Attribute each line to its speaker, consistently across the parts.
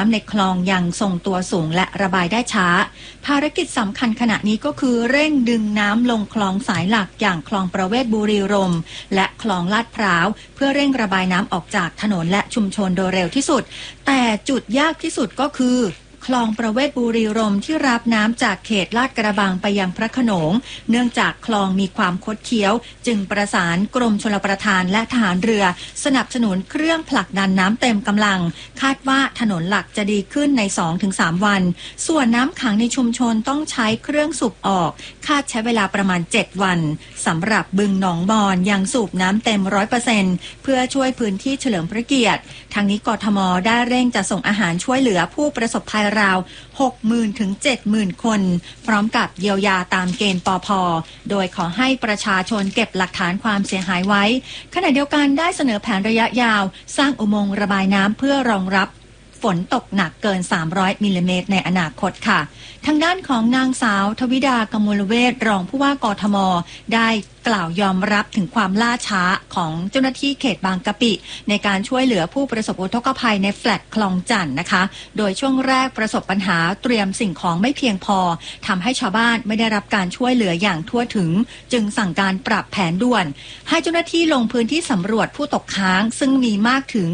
Speaker 1: ำในคลองยังทรงตัวสูงและระบายได้ช้าภารกิจสำคัญขณะนี้ก็คือเร่งดึงน้ำลงคลองสายหลักอย่างคลองประเวศบุรีรมย์และคลองลาดพร้าวเพื่อเร่งระบายน้ำออกจากถนนและชุมชนโดยเร็วที่สุดแต่จุดยากที่สุดก็คือคลองประเวศบุรีรมย์ที่รับน้ำจากเขตลาดกระบังไปยังพระโขนงเนื่องจากคลองมีความคดเคี้ยวจึงประสานกรมชลประทานและทหารเรือสนับสนุนเครื่องผลักดันน้ำเต็มกำลังคาดว่าถนนหลักจะดีขึ้นใน 2-3 วันส่วนน้ำขังในชุมชนต้องใช้เครื่องสูบออกคาดใช้เวลาประมาณ7วันสำหรับบึงหนองบอนยังสูบน้ำเต็ม 100% เพื่อช่วยพื้นที่เฉลิมพระเกียรติทางนี้กทมได้เร่งจะส่งอาหารช่วยเหลือผู้ประสบภัยราว 60,000 ถึง 70,000 คนพร้อมกับเยียวยาตามเกณฑ์ปภ.โดยขอให้ประชาชนเก็บหลักฐานความเสียหายไว้ขณะเดียวกันได้เสนอแผนระยะยาวสร้างอุโมงค์ระบายน้ำเพื่อรองรับฝนตกหนักเกิน300มิลลิเมตรในอนาคตค่ะทางด้านของนางสาวทวิดากมลเวชรองผู้ว่ากทมได้กล่าวยอมรับถึงความล่าช้าของเจ้าหน้าที่เขตบางกะปิในการช่วยเหลือผู้ประสบอุทกภัยในแฟลตคลองจั่นนะคะโดยช่วงแรกประสบปัญหาเตรียมสิ่งของไม่เพียงพอทำให้ชาวบ้านไม่ได้รับการช่วยเหลืออย่างทั่วถึงจึงสั่งการปรับแผนด่วนให้เจ้าหน้าที่ลงพื้นที่สำรวจผู้ตกค้างซึ่งมีมากถึง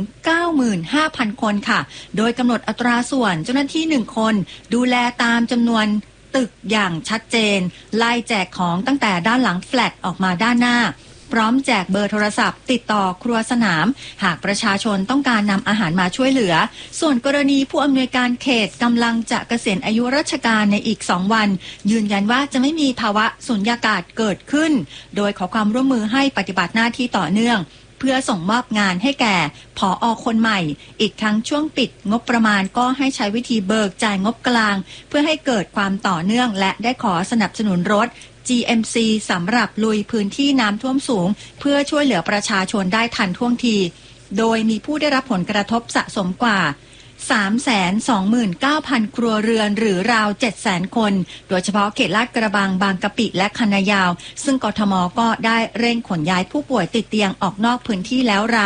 Speaker 1: 95,000 คนค่ะโดยกำหนดอัตราส่วนเจ้าหน้าที่1คนดูแลตามจำนวนตึกอย่างชัดเจนไล่แจกของตั้งแต่ด้านหลังแฟลตออกมาด้านหน้าพร้อมแจกเบอร์โทรศัพท์ติดต่อครัวสนามหากประชาชนต้องการนำอาหารมาช่วยเหลือส่วนกรณีผู้อำนวยการเขตกำลังจะเกษียณอายุราชการในอีก2วันยืนยันว่าจะไม่มีภาวะสุญญากาศเกิดขึ้นโดยขอความร่วมมือให้ปฏิบัติหน้าที่ต่อเนื่องเพื่อส่งมอบงานให้แก่ผอ.คนใหม่อีกทั้งช่วงปิดงบประมาณก็ให้ใช้วิธีเบิกจ่ายงบกลางเพื่อให้เกิดความต่อเนื่องและได้ขอสนับสนุนรถ GMC สำหรับลุยพื้นที่น้ำท่วมสูงเพื่อช่วยเหลือประชาชนได้ทันท่วงทีโดยมีผู้ได้รับผลกระทบสะสมกว่า329,000 ครัวเรือนหรือราว 700,000 คนโดยเฉพาะเขตลาดกระบังบางกะปิและคันนายาวซึ่งกทมก็ได้เร่งขนย้ายผู้ป่วยติดเตียงออกนอกพื้นที่แล้วราว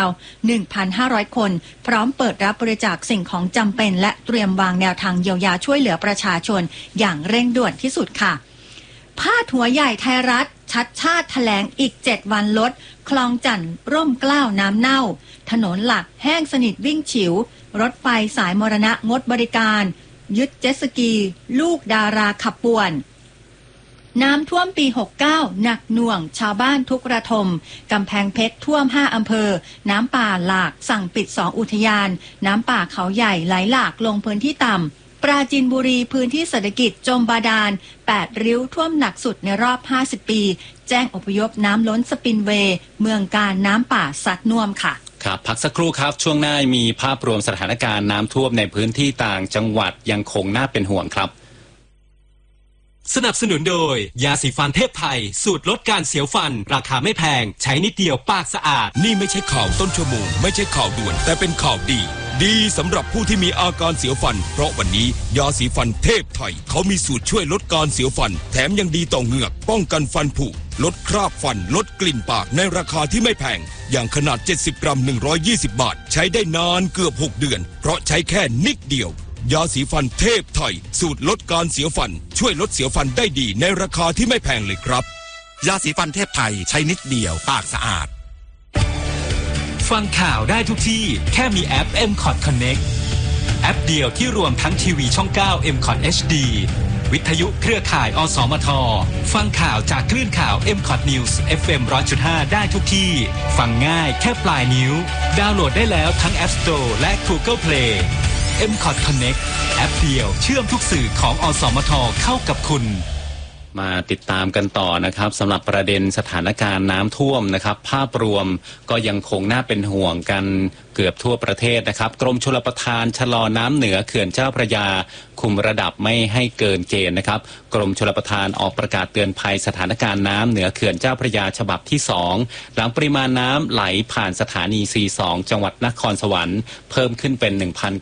Speaker 1: 1,500 คนพร้อมเปิดรับบริจาคสิ่งของจำเป็นและเตรียมวางแนวทางเยียวยาช่วยเหลือประชาชนอย่างเร่งด่วนที่สุดค่ะพาดหัวใหญ่ไทยรัฐชัดชาติแถลงอีก7วันลดคลองจั่นร่มเกล้าน้ำเน่าถนนหลักแห้งสนิทวิ่งฉิวรถไฟสายมรณะงดบริการยึดเจ็ตสกีลูกดาราขับป่วนน้ำท่วมปี 69 หนักหน่วงชาวบ้านทุกระทมกำแพงเพชรท่วม5อำเภอน้ำป่าหลากสั่งปิด2อุทยานน้ำป่าเขาใหญ่ไหลหลากลงพื้นที่ต่ำปราจีนบุรีพื้นที่เศรษฐกิจจมบาดาล8ริ้วท่วมหนักสุดในรอบ50ปีแจ้งอพยพน้ำล้นสปินเวย์เมืองการน้ำป่าซัดน่วมค่ะ
Speaker 2: ครับพักสักครู่ครับช่วงหน้ามีภาพรวมสถานการณ์น้ำท่วมในพื้นที่ต่างจังหวัดยังคงน่าเป็นห่วงครับ
Speaker 3: สนับสนุนโดยยาสีฟันเทพไทยสูตรลดการเสียวฟันราคาไม่แพงใช้นิดเดียวปากสะอาด
Speaker 4: นี่ไม่ใช่ข่าวต้นชั่วโมงไม่ใช่ข่าวด่วนแต่เป็นข่าวดีสำหรับผู้ที่มีอาการเสียวฟันเพราะวันนี้ยาสีฟันเทพไทยเขามีสูตรช่วยลดการเสียวฟันแถมยังดีต่อเหงือกป้องกันฟันผุลดคราบฟันลดกลิ่นปากในราคาที่ไม่แพงอย่างขนาด70 กรัม120 บาทใช้ได้นานเกือบ6 เดือนเพราะใช้แค่นิดเดียวยาสีฟันเทพไทยสูตรลดการเสียวฟันช่วยลดเสียวฟันได้ดีในราคาที่ไม่แพงเลยครับ
Speaker 5: ยาสีฟันเทพไทยใช้นิดเดียวปากสะอาด
Speaker 3: ฟังข่าวได้ทุกที่แค่มีแอป MCOT Connect แอปเดียวที่รวมทั้งทีวีช่อง 9 MCOT HD วิทยุเครือข่ายอสมทฟังข่าวจากคลื่นข่าว MCOT News FM 100.5 ได้ทุกที่ฟังง่ายแค่ปลายนิ้วดาวน์โหลดได้แล้วทั้ง App Store และ Google Play MCOT Connect แอปเดียวเชื่อมทุกสื่อของอสมทเข้ากับคุณ
Speaker 2: มาติดตามกันต่อนะครับสำหรับประเด็นสถานการณ์น้ำท่วมนะครับภาพรวมก็ยังคงน่าเป็นห่วงกันเกือบทั่วประเทศนะครับกรมชลประทานชะลอน้ำเหนือเขื่อนเจ้าพระยาคุมระดับไม่ให้เกินเกณฑ์นะครับกรมชลประทานออกประกาศเตือนภัยสถานการณ์น้ำเหนือเขื่อนเจ้าพระยาฉบับที่2หลังปริมาณน้ำไหลผ่านสถานี C2 จังหวัดนครสวรรค์เพิ่มขึ้นเป็น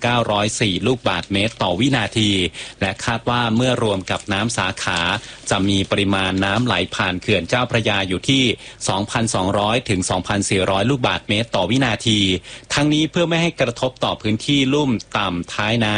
Speaker 2: 1,904 ลูกบาศก์เมตรต่อวินาทีและคาดว่าเมื่อรวมกับน้ำสาขาจะมีปริมาณน้ำไหลผ่านเขื่อนเจ้าพระยาอยู่ที่ 2,200 ถึง 2,400 ลูกบาศก์เมตรต่อวินาทีทั้งนี้เพื่อไม่ให้กระทบต่อพื้นที่ลุ่มต่ำท้ายน้ำ